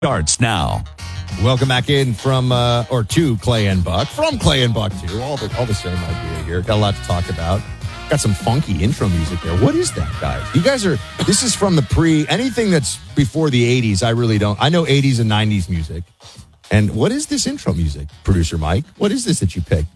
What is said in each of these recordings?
starts now. Welcome back in to Clay and Buck. From Clay and Buck, too. All the same idea here. Got a lot to talk about. Got some funky intro music there. What is that, guys? You guys this is from anything that's before the 80s, I really don't. I know 80s and 90s music. And what is this intro music, Producer Mike? What is this that you picked?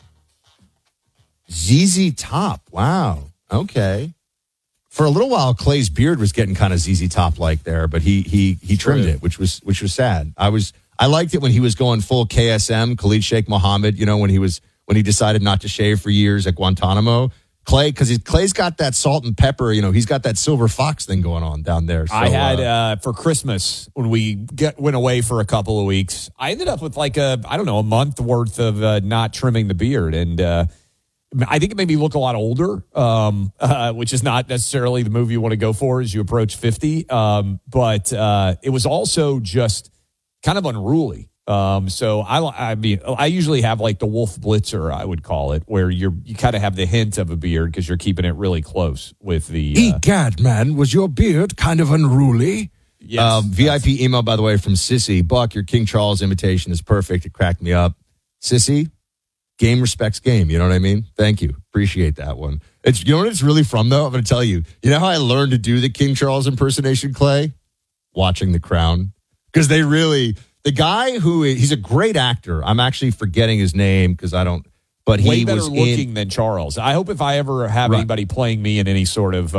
ZZ Top. Wow. Okay. For a little while, Clay's beard was getting kind of ZZ Top-like there, but he trimmed it, which was sad. I liked it when he was going full KSM, Khalid Sheikh Mohammed, when he decided not to shave for years at Guantanamo. Clay's got that salt and pepper, he's got that silver fox thing going on down there. So, I had for Christmas when we went away for a couple of weeks, I ended up with a month worth of not trimming the beard, and I think it made me look a lot older, which is not necessarily the move you want to go for as you approach 50. But it was also just kind of unruly. So I usually have like the Wolf Blitzer, I would call it, where you kind of have the hint of a beard because you're keeping it really close with the. Egad, man, was your beard kind of unruly? Yes. VIP email, by the way, from Sissy. Buck, your King Charles imitation is perfect. It cracked me up. Sissy. Game respects game. You know what I mean? Thank you. Appreciate that one. You know what it's really from, though? I'm going to tell you. You know how I learned to do the King Charles impersonation, Clay? Watching The Crown. Because the guy he's a great actor. I'm actually forgetting his name because I don't, but he way better was looking than Charles. I hope if I ever have anybody playing me in any sort of,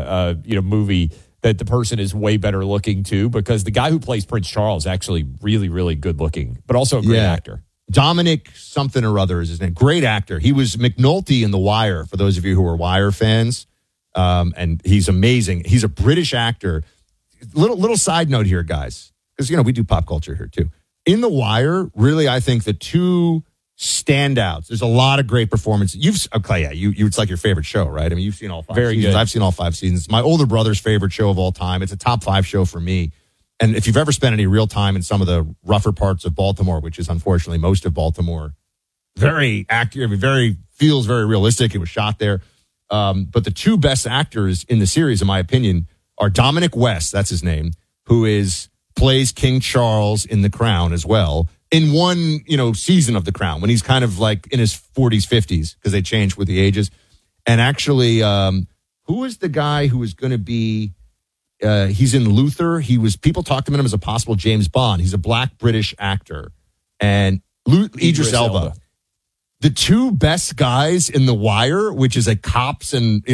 movie, that the person is way better looking too, because the guy who plays Prince Charles is actually really, really good looking, but also a great actor. Dominic something or other is his name. Great actor. He was McNulty in The Wire, for those of you who are Wire fans. And he's amazing. He's a British actor. Little side note here, guys, because, we do pop culture here too. In The Wire, really, I think the two standouts, there's a lot of great performances. It's like your favorite show, right? I mean, you've seen all 5 seasons. Good. I've seen all 5 seasons. My older brother's favorite show of all time. It's a top 5 show for me. And if you've ever spent any real time in some of the rougher parts of Baltimore, which is unfortunately most of Baltimore, very accurate, feels very realistic. It was shot there. But the two best actors in the series, in my opinion, are Dominic West, that's his name, who plays King Charles in The Crown as well, in one, season of The Crown, when he's kind of like in his 40s, 50s, because they change with the ages. And actually, who is the guy who is going to be... he's in Luther. People talked about him as a possible James Bond. He's a black British actor. And Idris Elba. The two best guys in The Wire, which is a cops and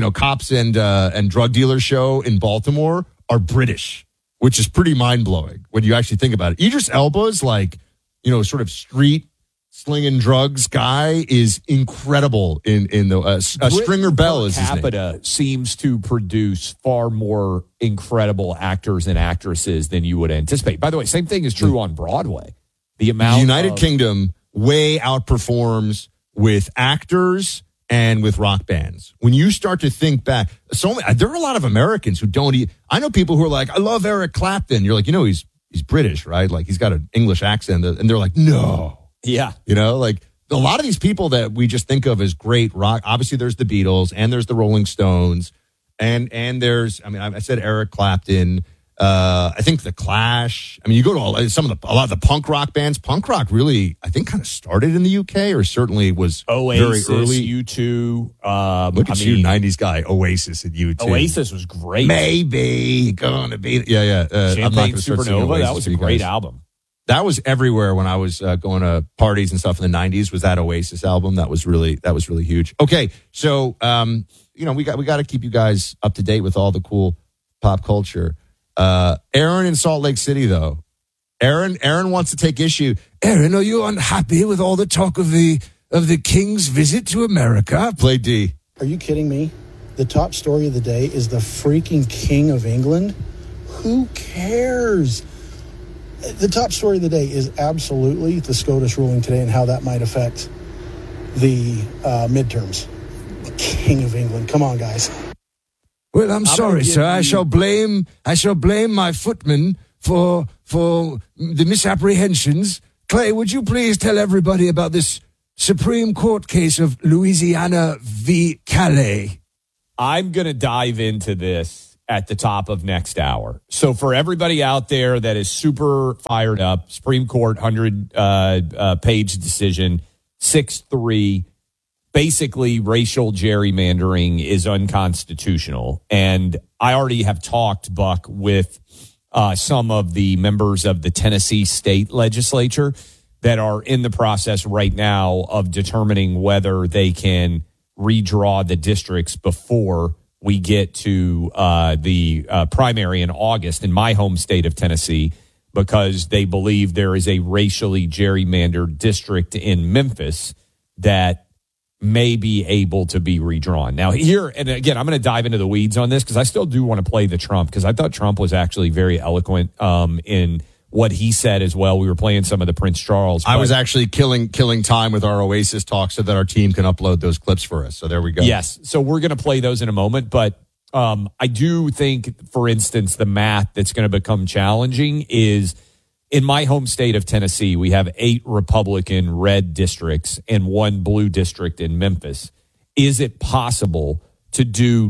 drug dealer show in Baltimore, are British, which is pretty mind-blowing when you actually think about it. Idris Elba is sort of street slinging drugs guy is incredible in the Stringer Bell is his name. Capita seems to produce far more incredible actors and actresses than you would anticipate. By the way, same thing is true on Broadway. The United Kingdom way outperforms with actors and with rock bands. When you start to think back, there are a lot of Americans who don't. I know people who are like, I love Eric Clapton. You're like, he's British, right? Like he's got an English accent, and they're like, no. Yeah. Like a lot of these people that we just think of as great rock, obviously there's the Beatles and there's the Rolling Stones and there's, I said Eric Clapton, I think the Clash. You go to a lot of the punk rock bands. Punk rock really, I think, kind of started in the UK or certainly was Oasis, very early. U2. Look at you, 90s guy, Oasis and U2. Oasis was great. Maybe gonna be. Yeah. Champagne Supernova, that was a great album. That was everywhere when I was going to parties and stuff in the 90s. Was that Oasis album? That was really huge. Okay, so we got to keep you guys up to date with all the cool pop culture. Aaron in Salt Lake City, though. Aaron wants to take issue. Aaron, are you unhappy with all the talk of the king's visit to America? Play D. Are you kidding me? The top story of the day is the freaking King of England. Who cares? The top story of the day is absolutely the SCOTUS ruling today and how that might affect the midterms. King of England. Come on, guys. Well, I'm sorry, sir. I shall blame my footman for the misapprehensions. Clay, would you please tell everybody about this Supreme Court case of Louisiana v. Calais? I'm going to dive into this at the top of next hour. So for everybody out there that is super fired up, Supreme Court 100-page decision, 6-3, basically racial gerrymandering is unconstitutional. And I already have talked, Buck, with some of the members of the Tennessee state legislature that are in the process right now of determining whether they can redraw the districts before we get to the primary in August in my home state of Tennessee, because they believe there is a racially gerrymandered district in Memphis that may be able to be redrawn. Now here, and again, I'm going to dive into the weeds on this because I still do want to play the Trump, because I thought Trump was actually very eloquent in what he said as well. We were playing some of the Prince Charles. I was actually killing time with our Oasis talk so that our team can upload those clips for us. So there we go. Yes. So we're going to play those in a moment. But I do think, for instance, the math that's going to become challenging is in my home state of Tennessee, we have 8 Republican red districts and 1 blue district in Memphis. Is it possible to do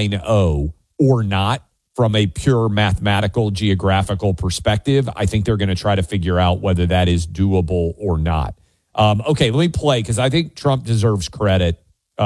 9-0 or not? From a pure mathematical, geographical perspective, I think they're going to try to figure out whether that is doable or not. Okay, let me play, because I think Trump deserves credit.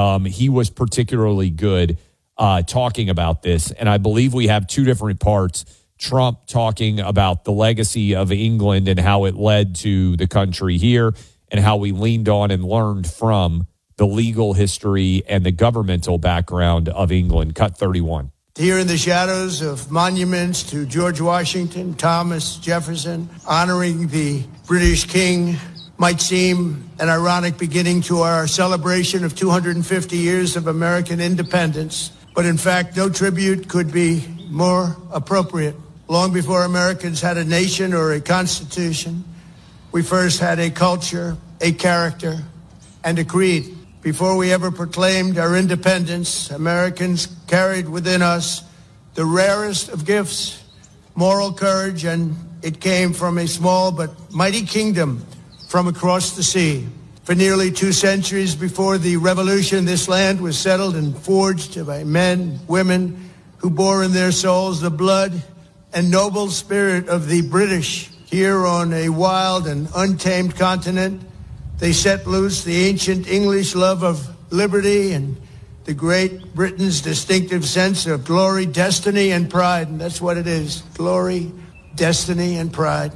He was particularly good talking about this, and I believe we have 2 different parts. Trump talking about the legacy of England and how it led to the country here, and how we leaned on and learned from the legal history and the governmental background of England. Cut 31. Here in the shadows of monuments to George Washington, Thomas Jefferson, honoring the British King might seem an ironic beginning to our celebration of 250 years of American independence. But in fact, no tribute could be more appropriate. Long before Americans had a nation or a constitution, we first had a culture, a character, and a creed. Before we ever proclaimed our independence, Americans carried within us the rarest of gifts, moral courage, and it came from a small but mighty kingdom from across the sea. For nearly 2 centuries before the Revolution, this land was settled and forged by men, women who bore in their souls the blood and noble spirit of the British. Here on a wild and untamed continent, they set loose the ancient English love of liberty and the Great Britain's distinctive sense of glory, destiny, and pride. And that's what it is. Glory, destiny, and pride.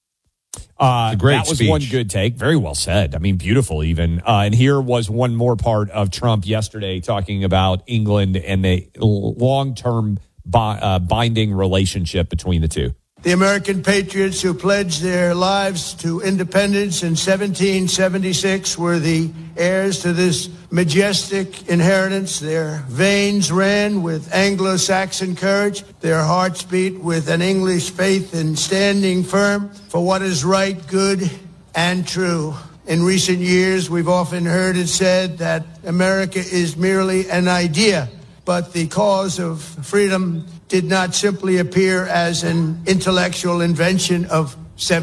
That was one good take. Very well said. I mean, beautiful even. And here was one more part of Trump yesterday talking about England and the long-term binding relationship between the two. The American patriots who pledged their lives to independence in 1776 were the heirs to this majestic inheritance. Their veins ran with Anglo-Saxon courage. Their hearts beat with an English faith in standing firm for what is right, good, and true. In recent years, we've often heard it said that America is merely an idea, but the cause of freedom did not simply appear as an intellectual invention of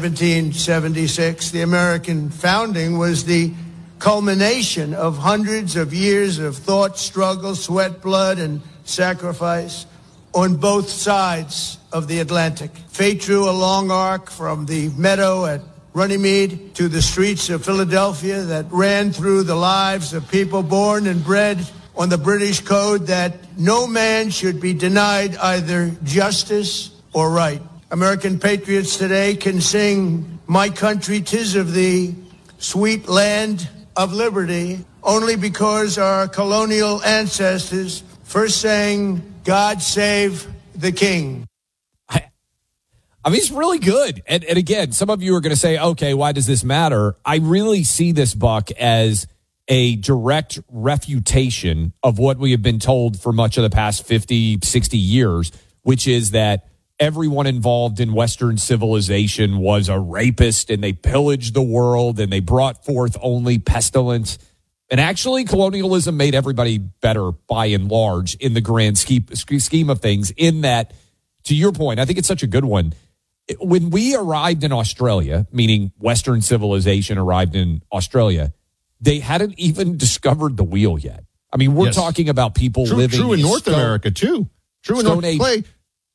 1776. The American founding was the culmination of hundreds of years of thought, struggle, sweat, blood, and sacrifice on both sides of the Atlantic. Fate drew a long arc from the meadow at Runnymede to the streets of Philadelphia that ran through the lives of people born and bred on the British code that no man should be denied either justice or right. American patriots today can sing "My Country 'Tis of Thee, Sweet Land of Liberty," only because our colonial ancestors first sang "God Save the King." I mean, it's really good. And again, some of you are going to say, okay, why does this matter? I really see this, Buck, as a direct refutation of what we have been told for much of the past 50, 60 years, which is that everyone involved in Western civilization was a rapist and they pillaged the world and they brought forth only pestilence. And actually, colonialism made everybody better by and large in the grand scheme of things, in that, to your point, I think it's such a good one. When we arrived in Australia, meaning Western civilization arrived in Australia, they hadn't even discovered the wheel yet. I mean, we're talking about people living true in North America too. True in North America.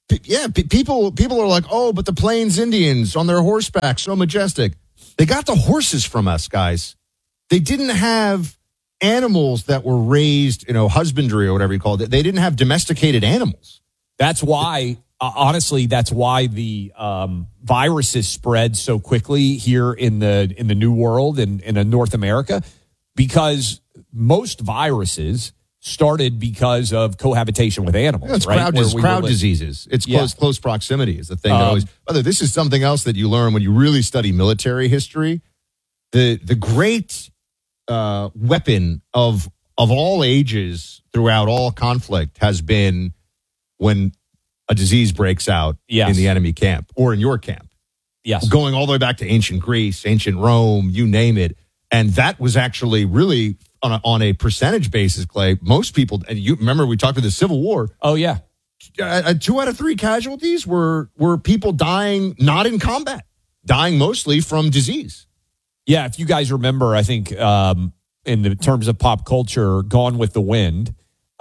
People are like, oh, but the Plains Indians on their horseback, so majestic. They got the horses from us, guys. They didn't have animals that were raised, husbandry or whatever you call it. They didn't have domesticated animals. That's why, honestly, that's why the viruses spread so quickly here in the New World and in North America, because most viruses started because of cohabitation with animals. It's right? crowd diseases. It's close proximity is the thing that always. This is something else that you learn when you really study military history. The great weapon of all ages throughout all conflict has been when a disease breaks out in the enemy camp or in your camp. Yes. Going all the way back to ancient Greece, ancient Rome, you name it. And that was actually really on a percentage basis, Clay. Most people, and you remember we talked about the Civil War. Oh, yeah. 2 out of 3 casualties were people dying not in combat, dying mostly from disease. Yeah, if you guys remember, I think in the terms of pop culture, Gone with the Wind,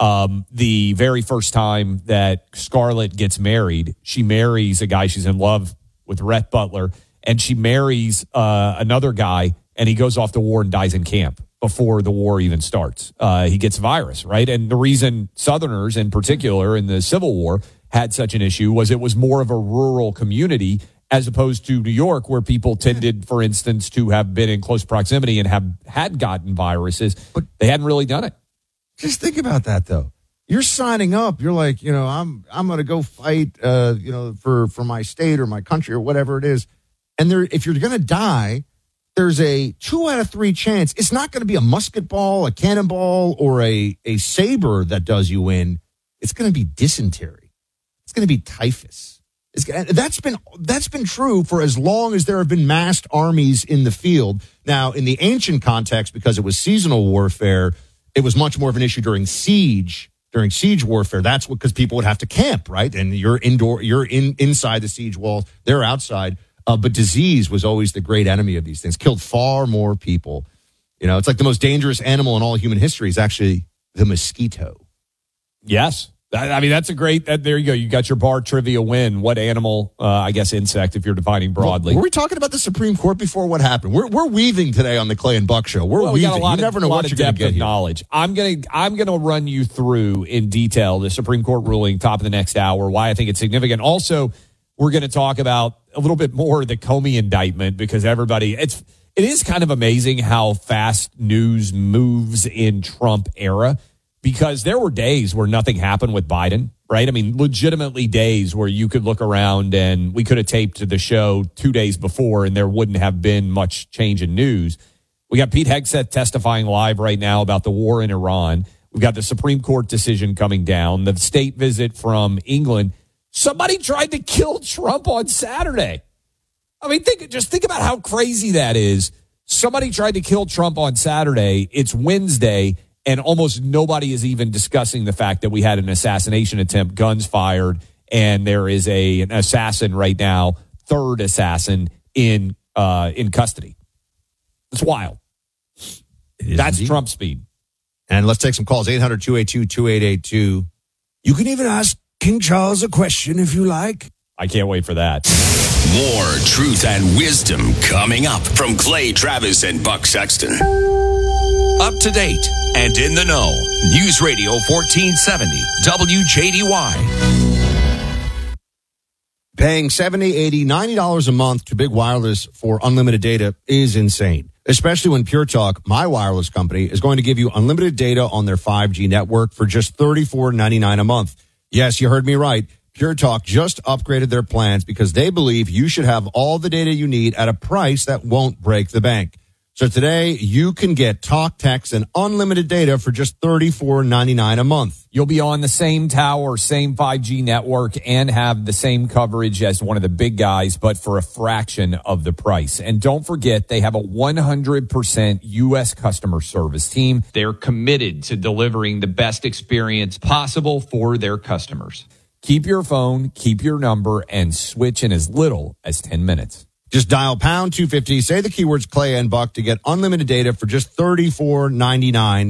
the very first time that Scarlett gets married, she marries a guy she's in love with, Rhett Butler, and she marries another guy, and he goes off to war and dies in camp before the war even starts. He gets virus, right? And the reason Southerners in particular in the Civil War had such an issue was it was more of a rural community as opposed to New York, where people tended, for instance, to have been in close proximity and had gotten viruses, but they hadn't really done it. Just think about that, though. You're signing up. You're like, I'm going to go fight, for my state or my country or whatever it is. And if you're going to die, there's a 2 out of 3 chance. It's not going to be a musket ball, a cannonball, or a saber that does you in. It's going to be dysentery. It's going to be typhus. That's been true for as long as there have been massed armies in the field. Now, in the ancient context, because it was seasonal warfare, it was much more of an issue during siege warfare. That's because people would have to camp, right? And you're inside the siege walls, they're outside. But disease was always the great enemy of these things. Killed far more people. It's like the most dangerous animal in all human history is actually the mosquito. Yes. I mean, that's a great, there you go. You got your bar trivia win. What animal, I guess insect, if you're defining broadly. Were we talking about the Supreme Court before? What happened? We're weaving today on the Clay and Buck show. We're weaving. We got a lot you never know what you're going to get here. Knowledge. I'm going to run you through in detail the Supreme Court ruling top of the next hour, why I think it's significant. Also, we're going to talk about a little bit more the Comey indictment, because it is kind of amazing how fast news moves in Trump era, because there were days where nothing happened with Biden, right? I mean, legitimately days where you could look around and we could have taped the show 2 days before and there wouldn't have been much change in news. We got Pete Hegseth testifying live right now about the war in Iran. We've got the Supreme Court decision coming down, the state visit from England. Somebody tried to kill Trump on Saturday. I mean, think about how crazy that is. Somebody tried to kill Trump on Saturday. It's Wednesday, and almost nobody is even discussing the fact that we had an assassination attempt, guns fired, and there is an assassin right now, third assassin in custody. It's wild. That's indeed Trump speed. And let's take some calls. 800-282-2882. You can even ask King Charles a question if you like. I can't wait for that. More truth and wisdom coming up from Clay Travis and Buck Sexton. Up to date and in the know. News Radio 1470 WJDY. Paying $70, $80, $90 a month to Big Wireless for unlimited data is insane, especially when Pure Talk, my wireless company, is going to give you unlimited data on their 5G network for just $34.99 a month. Yes, you heard me right. Pure Talk just upgraded their plans because they believe you should have all the data you need at a price that won't break the bank. So today, you can get talk, text, and unlimited data for just $34.99 a month. You'll be on the same tower, same 5G network, and have the same coverage as one of the big guys, but for a fraction of the price. And don't forget, they have a 100% U.S. customer service team. They're committed to delivering the best experience possible for their customers. Keep your phone, keep your number, and switch in as little as 10 minutes. Just dial pound 250, say the keywords Clay and Buck to get unlimited data for just $34.99.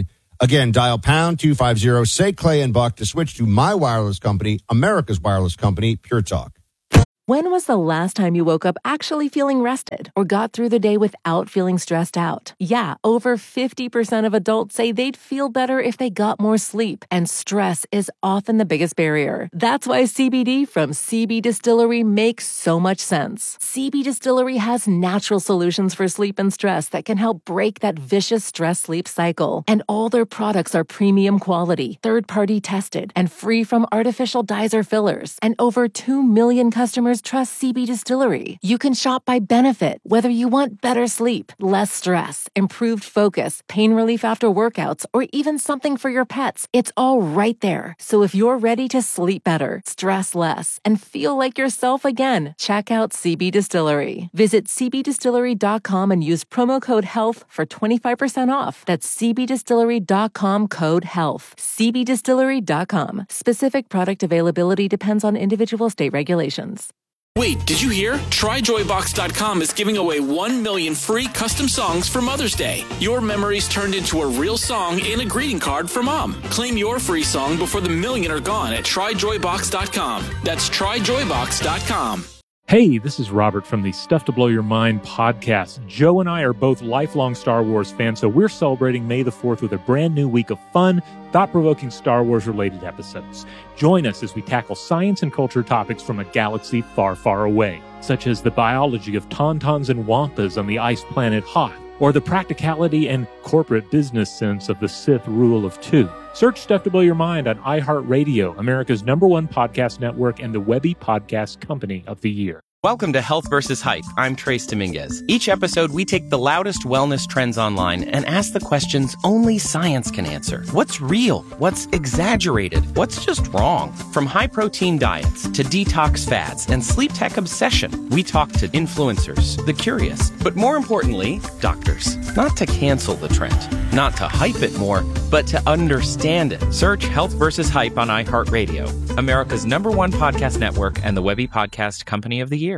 Again, dial pound 250, say Clay and Buck to switch to my wireless company, America's wireless company, Pure Talk. When was the last time you woke up actually feeling rested or got through the day without feeling stressed out? Yeah, over 50% of adults say they'd feel better if they got more sleep, and stress is often the biggest barrier. That's why CBD from CB Distillery makes so much sense. CB Distillery has natural solutions for sleep and stress that can help break that vicious stress-sleep cycle. And all their products are premium quality, third-party tested, and free from artificial dyes or fillers. And over 2 million customers trust CB Distillery. You can shop by benefit, whether you want better sleep, less stress, improved focus, pain relief after workouts, or even something for your pets. It's all right there. So if you're ready to sleep better, stress less, and feel like yourself again, check out CB Distillery. Visit cbdistillery.com and use promo code HEALTH for 25% off. That's cbdistillery.com, code HEALTH. cbdistillery.com. Specific product availability depends on individual state regulations. Wait, did you hear? TryJoyBox.com is giving away 1 million free custom songs for Mother's Day. Your memories turned into a real song and a greeting card for Mom. Claim your free song before the million are gone at TryJoyBox.com. That's TryJoyBox.com. Hey, this is Robert from the Stuff to Blow Your Mind podcast. Joe and I are both lifelong Star Wars fans, so we're celebrating May the 4th with a brand new week of fun, thought-provoking Star Wars-related episodes. Join us as we tackle science and culture topics from a galaxy far, far away, such as the biology of tauntauns and wampas on the ice planet Hoth, or the practicality and corporate business sense of the Sith rule of two. Search Stuff to Blow Your Mind on iHeartRadio, America's #1 podcast network and the Webby Podcast Company of the Year. Welcome to Health vs. Hype. I'm Trace Dominguez. Each episode, we take the loudest wellness trends online and ask the questions only science can answer. What's real? What's exaggerated? What's just wrong? From high-protein diets to detox fads and sleep tech obsession, we talk to influencers, the curious, but more importantly, doctors. Not to cancel the trend, not to hype it more, but to understand it. Search Health vs. Hype on iHeartRadio, America's #1 podcast network and the Webby Podcast Company of the Year.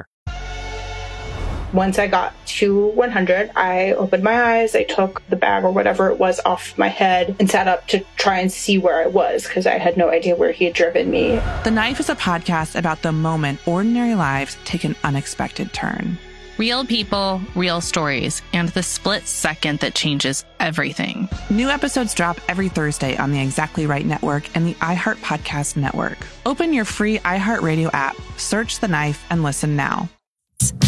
Once I got to 100, I opened my eyes, I took the bag or whatever it was off my head and sat up to try and see where I was because I had no idea where he had driven me. The Knife is a podcast about the moment ordinary lives take an unexpected turn. Real people, real stories, and the split second that changes everything. New episodes drop every Thursday on the Exactly Right Network and the iHeart Podcast Network. Open your free iHeartRadio app, search The Knife, and listen now.